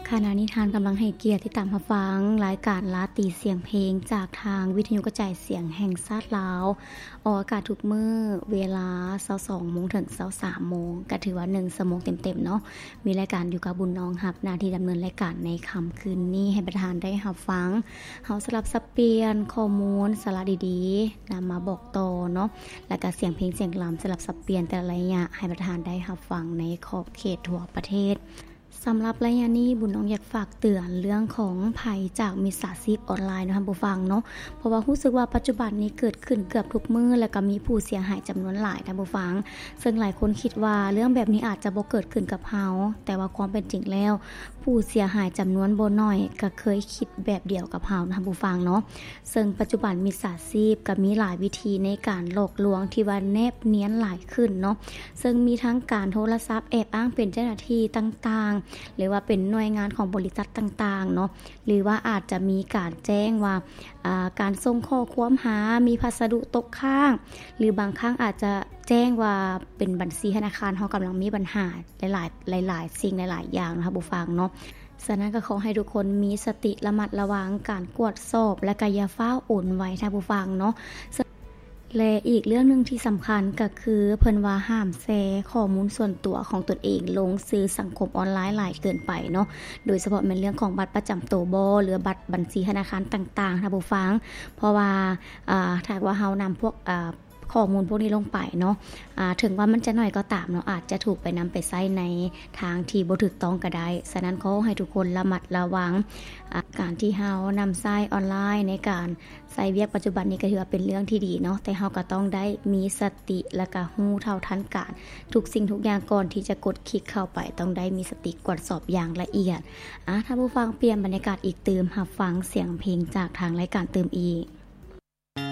ขณะนี้ทานกำลังให้เกียรติที่ตามรับฟังรายการลาตรีเสียงเพลงจากทางวิทยุกระจายเสียงแห่งชาติลาวออกอากาศทุกมื้อเวลา 22:00 นถึง 23:00 นก็ถือว่า1ชั่วโมงเต็มๆเนาะมีรายการอยู่กับบุญน้องรับหน้าที่ดำเนินรายการในค่ำคืนนี้ให้ประธานได้รับฟังเฮาสลับสับเปลี่ยนข้อมูลสาระดีๆนำมาบอกต่อเนาะแล้วก็เสียงเพลงเสียงลำสลับสับเปลี่ยนแต่ละระยะให้ประธานได้รับฟังในขอบเขตทั่วประเทศสำหรับระยะนี้บุญน้องอยากฝากเตือนเรื่องของภัยจากมิจฉาชีพออนไลน์นะคะผู้ฟังเนาะเพราะว่ารู้สึกว่าปัจจุบันนี้เกิดขึ้นเกือบทุกมื้อแล้วก็มีผู้เสียหายจำนวนหลายท่านผู้ฟังซึ่งหลายคนคิดว่าเรื่องแบบนี้อาจจะบ่เกิดขึ้นกับเฮาแต่ว่าความเป็นจริงแล้วผู้เสียหายจำนวนบ่น้อยก็เคยคิดแบบเดียวกับเฮาท่านผู้ฟังเนาะซึ่งปัจจุบันมิจฉาชีพก็มีหลายวิธีในการหลอกลวงที่ว่าแนบเนียนหลายขึ้นเนาะซึ่งมีทั้งการโทรศัพท์แอบอ้างเป็นเจ้าหน้าที่ต่างๆหรือว่าเป็นหน่วยงานของบริษัทต่างๆเนาะหรือว่าอาจจะมีการแจ้งว่าการส่งข้อความหามีพัสดุตกค้างหรือบางครั้งอาจจะแจ้งว่าเป็นบัญชีธนาคารเฮากำลังมีปัญหาหลายสิ่งหลายๆอย่างนะคะผู้ฟังเนาะฉะนั้นก็ขอให้ทุกคนมีสติระมัดระวังการกวดสอบและก็อย่าฟ้าวโอนไว้ท่านผู้ฟังเนาะและอีกเรื่องนึงที่สำคัญก็คือเพิ่นว่าห้ามแชร์ข้อมูลส่วนตัวของตนเองลงสื่อสังคมออนไลน์หลายเกินไปเนาะโดยเฉพาะเป็นเรื่องของบัตรประจำตัวบ่หรือบัตรบัญชีธนาคารต่างๆท่านผู้ฟังเพราะว่าถ้าว่าเฮานำพวกข้อมูลพวกนี้ลงไปเนาะถึงว่ามันจะน้อยก็ตามเนาะอาจจะถูกไปนำไปใช้ในทางที่บ่ถูกต้องก็ได้ฉะนั้นขอให้ทุกคนระมัดระวังการที่เฮานำใช้ออนไลน์ในการใช้เวียกปัจจุบันนี้ก็ถือว่าเป็นเรื่องที่ดีเนาะแต่เฮาก็ต้องได้มีสติและก็รู้เท่าทันการทุกสิ่งทุกอย่างก่อนที่จะกดคลิกเข้าไปต้องได้มีสติตรวจสอบอย่างละเอียดถ้าผู้ฟังเปลี่ยนบรรยากาศอีกตื่มรับฟังเสียงเพลงจากทางรายการตื่มอีก